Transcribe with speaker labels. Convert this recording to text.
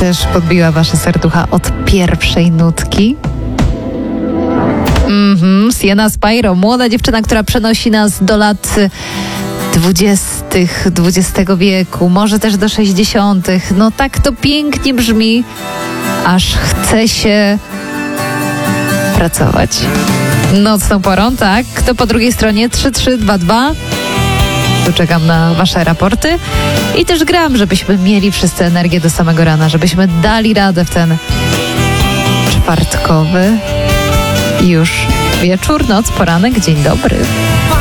Speaker 1: też podbiła wasze serducha od pierwszej nutki. Sienna Spyro, młoda dziewczyna, która przenosi nas do lat 20. XX wieku, może też do 60. No tak to pięknie brzmi, aż chce się pracować. Nocną porą, tak? Kto po drugiej stronie? 3322. Tu czekam na wasze raporty. I też gram, żebyśmy mieli wszyscy energię do samego rana, żebyśmy dali radę w ten czwartkowy już wieczór, noc, poranek, dzień dobry.